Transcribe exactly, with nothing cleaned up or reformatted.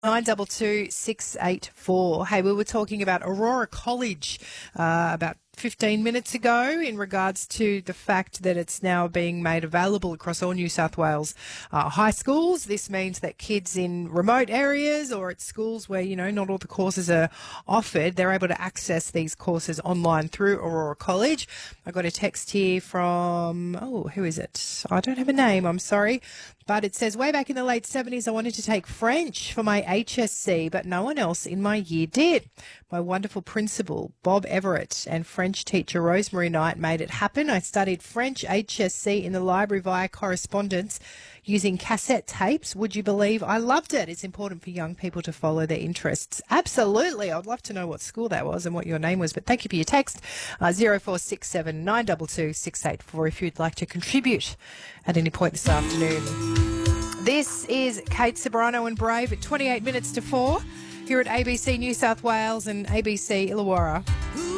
nine two two six eight four. Hey, we were talking about Aurora College uh, about fifteen minutes ago in regards to the fact that it's now being made available across all New South Wales uh, high schools. This means that kids in remote areas or at schools where, you know, not all the courses are offered, they're able to access these courses online through Aurora College. I got a text here from, oh, who is it? I don't have a name, I'm sorry. But it says, way back in the late seventies, I wanted to take French for my H S C, but no one else in my year did. My wonderful principal, Bob Everett, and French teacher Rosemary Knight made it happen. I studied French H S C in the library via correspondence using cassette tapes. Would you believe I loved it? It's important for young people to follow their interests. Absolutely. I'd love to know what school that was and what your name was, but thank you for your text. Uh, zero four six seven nine two two six eight four if you'd like to contribute at any point this afternoon. This is Kate Sobrano and Brave at twenty-eight minutes to four here at A B C New South Wales and A B C Illawarra.